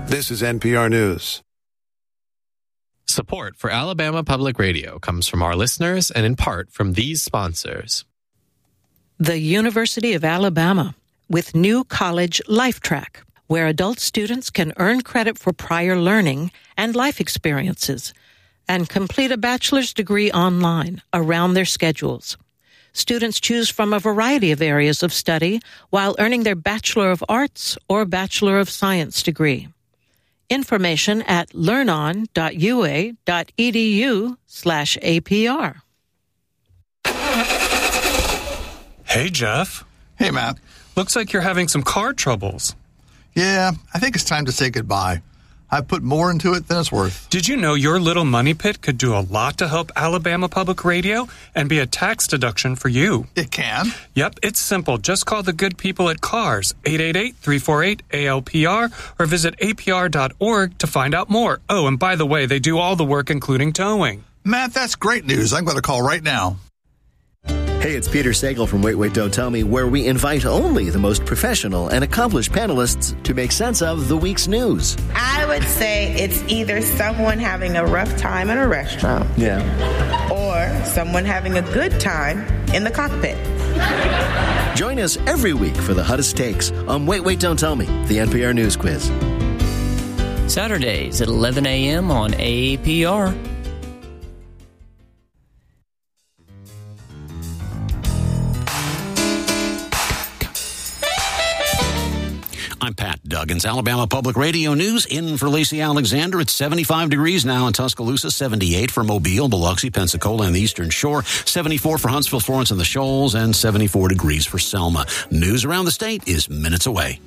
This is NPR News. Support for Alabama Public Radio comes from our listeners and in part from these sponsors. The University of Alabama with new college Life Track, where adult students can earn credit for prior learning and life experiences and complete a bachelor's degree online around their schedules. Students choose from a variety of areas of study while earning their Bachelor of Arts or Bachelor of Science degree. Information at learnon.ua.edu/APR. Hey, Jeff. Hey, Matt. Looks like you're having some car troubles. Yeah, I think it's time to say goodbye. I've put more into it than it's worth. Did you know your little money pit could do a lot to help Alabama Public Radio and be a tax deduction for you? It can? Yep, it's simple. Just call the good people at CARS, 888-348-ALPR, or visit apr.org to find out more. Oh, and by the way, they do all the work, including towing. Matt, that's great news. I'm going to call right now. Hey, it's Peter Sagal from Wait, Wait, Don't Tell Me, where we invite only the most professional and accomplished panelists to make sense of the week's news. I would say it's either someone having a rough time in a restaurant. Yeah. Or someone having a good time in the cockpit. Join us every week for the hottest takes on Wait, Wait, Don't Tell Me, the NPR News Quiz. Saturdays at 11 a.m. on APR. I'm Pat Duggins, Alabama Public Radio News. In for Lacey Alexander. It's 75 degrees now in Tuscaloosa, 78 for Mobile, Biloxi, Pensacola, and the Eastern Shore, 74 for Huntsville, Florence, and the Shoals, and 74 degrees for Selma. News around the state is minutes away.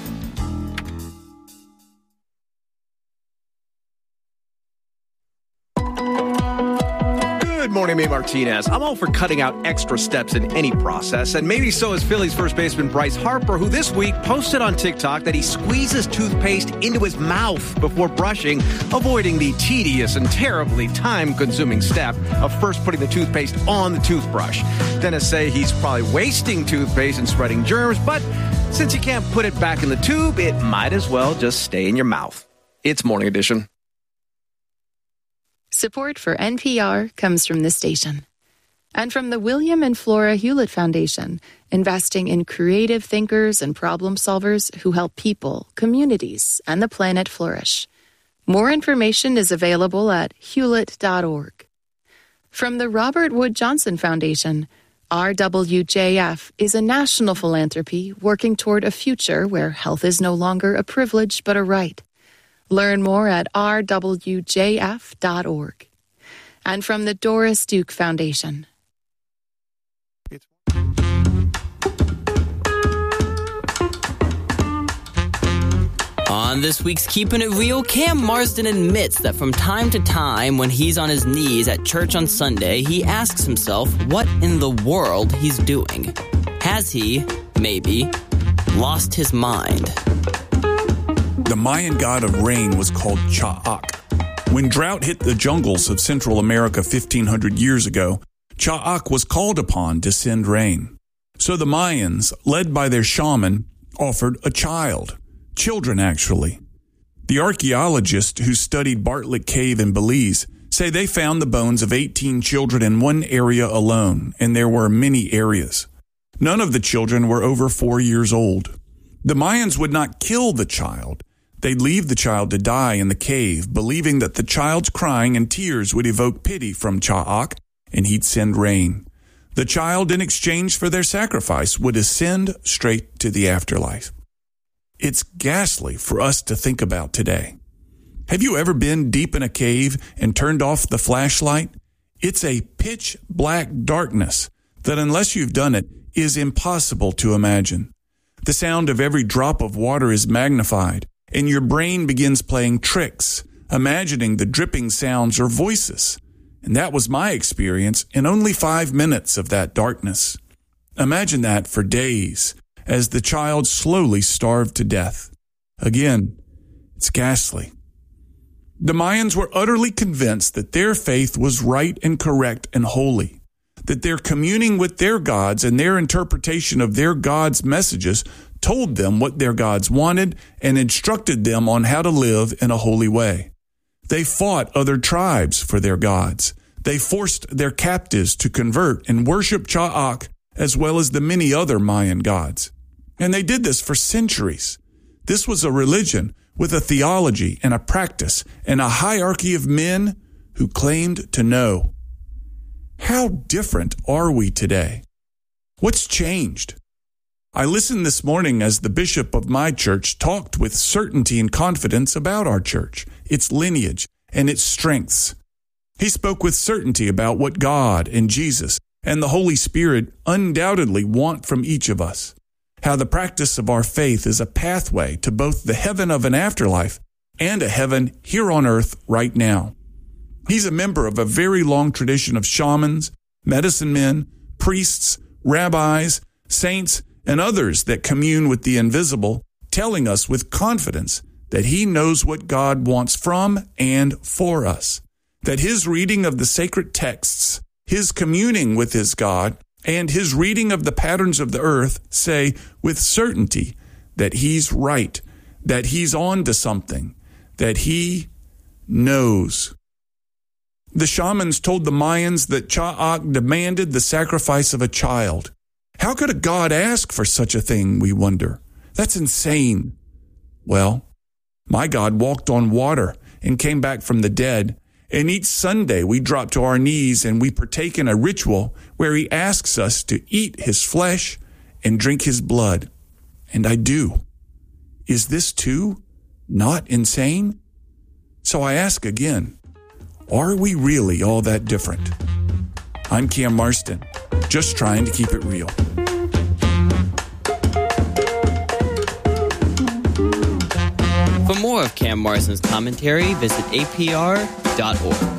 Good morning, May Martinez. I'm all for cutting out extra steps in any process, and maybe so is Phillies first baseman Bryce Harper, who this week posted on TikTok that he squeezes toothpaste into his mouth before brushing, avoiding the tedious and terribly time-consuming step of first putting the toothpaste on the toothbrush. Dentists say he's probably wasting toothpaste and spreading germs, but since you can't put it back in the tube, it might as well just stay in your mouth. It's Morning Edition. Support for NPR comes from this station and from the William and Flora Hewlett Foundation, investing in creative thinkers and problem solvers who help people, communities, and the planet flourish. More information is available at hewlett.org. From the Robert Wood Johnson Foundation, RWJF is a national philanthropy working toward a future where health is no longer a privilege but a right. Learn more at rwjf.org. And from the Doris Duke Foundation. On this week's Keeping It Real, Cam Marsden admits that from time to time when he's on his knees at church on Sunday, he asks himself what in the world he's doing. Has he, maybe, lost his mind? The Mayan god of rain was called Cha'ak. When drought hit the jungles of Central America 1,500 years ago, Cha'ak was called upon to send rain. So the Mayans, led by their shaman, offered a child. Children, actually. The archaeologists who studied Bartlett Cave in Belize say they found the bones of 18 children in one area alone, and there were many areas. None of the children were over 4 years old. The Mayans would not kill the child. They'd leave the child to die in the cave, believing that the child's crying and tears would evoke pity from Cha'ak, and he'd send rain. The child, in exchange for their sacrifice, would ascend straight to the afterlife. It's ghastly for us to think about today. Have you ever been deep in a cave and turned off the flashlight? It's a pitch black darkness that, unless you've done it, is impossible to imagine. The sound of every drop of water is magnified, and your brain begins playing tricks, imagining the dripping sounds or voices. And that was my experience in only 5 minutes of that darkness. Imagine that for days, as the child slowly starved to death. Again, it's ghastly. The Mayans were utterly convinced that their faith was right and correct and holy, that their communing with their gods and their interpretation of their gods' messages told them what their gods wanted, and instructed them on how to live in a holy way. They fought other tribes for their gods. They forced their captives to convert and worship Cha'ak, as well as the many other Mayan gods. And they did this for centuries. This was a religion with a theology and a practice and a hierarchy of men who claimed to know. How different are we today? What's changed? I listened this morning as the bishop of my church talked with certainty and confidence about our church, its lineage, and its strengths. He spoke with certainty about what God and Jesus and the Holy Spirit undoubtedly want from each of us, how the practice of our faith is a pathway to both the heaven of an afterlife and a heaven here on earth right now. He's a member of a very long tradition of shamans, medicine men, priests, rabbis, saints, and others that commune with the invisible, telling us with confidence that he knows what God wants from and for us, that his reading of the sacred texts, his communing with his God, and his reading of the patterns of the earth say with certainty that he's right, that he's on to something, that he knows. The shamans told the Mayans that Cha'ak demanded the sacrifice of a child. How could a god ask for such a thing, we wonder? That's insane. Well, my God walked on water and came back from the dead, and each Sunday we drop to our knees and we partake in a ritual where he asks us to eat his flesh and drink his blood. And I do. Is this too not insane? So I ask again, are we really all that different? I'm Cam Marston, just trying to keep it real. For more of Cam Marston's commentary, visit apr.org.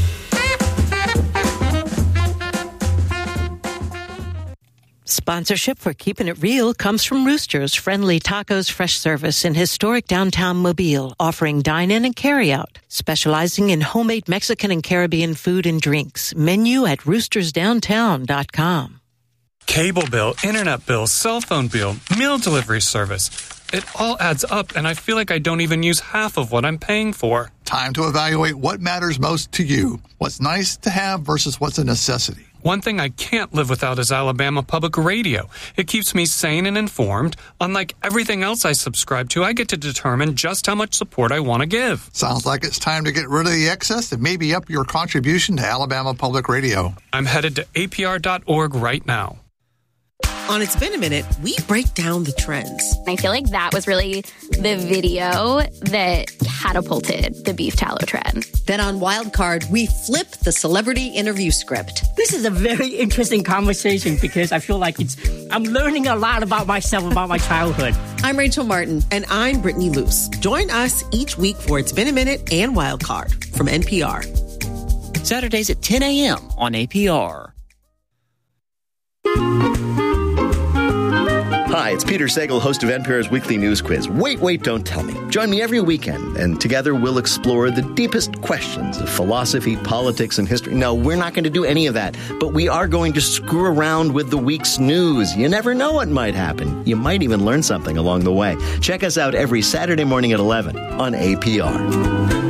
Sponsorship for Keeping It Real comes from Rooster's Friendly Tacos Fresh Service in historic downtown Mobile, offering dine-in and carry-out, specializing in homemade Mexican and Caribbean food and drinks. Menu at roostersdowntown.com. Cable bill, internet bill, cell phone bill, meal delivery service. It all adds up, and I feel like I don't even use half of what I'm paying for. Time to evaluate what matters most to you. What's nice to have versus what's a necessity. One thing I can't live without is Alabama Public Radio. It keeps me sane and informed. Unlike everything else I subscribe to, I get to determine just how much support I want to give. Sounds like it's time to get rid of the excess and maybe up your contribution to Alabama Public Radio. I'm headed to apr.org right now. On It's Been a Minute, we break down the trends. I feel like that was really the video that catapulted the beef tallow trend. Then on Wild Card, we flip the celebrity interview script. This is a very interesting conversation because I feel like I'm learning a lot about myself, about my childhood. I'm Rachel Martin. And I'm Brittany Luce. Join us each week for It's Been a Minute and Wild Card from NPR. Saturdays at 10 a.m. on APR. Hi, it's Peter Sagal, host of NPR's weekly news quiz, Wait, Wait, Don't Tell Me. Join me every weekend, and together we'll explore the deepest questions of philosophy, politics, and history. No, we're not going to do any of that, but we are going to screw around with the week's news. You never know what might happen. You might even learn something along the way. Check us out every Saturday morning at 11 on APR.